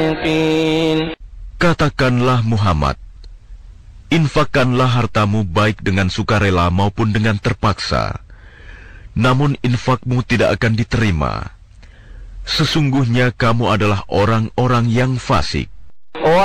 الصادقين. Katakanlah Muhammad, infakkanlah hartamu baik dengan sukarela maupun dengan terpaksa. Namun infakmu tidak akan diterima. Sesungguhnya kamu adalah orang-orang yang fasik.